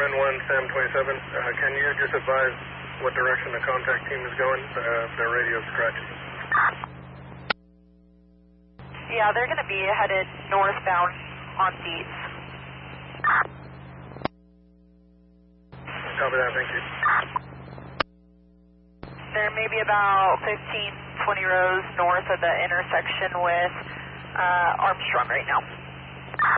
Sam 27. Can you just advise what direction the contact team is going? Their radio's scratchy. Yeah, they're going to be headed northbound on Dietz. Copy that, thank you. They're maybe about 15, 20 rows north of the intersection with Armstrong right now.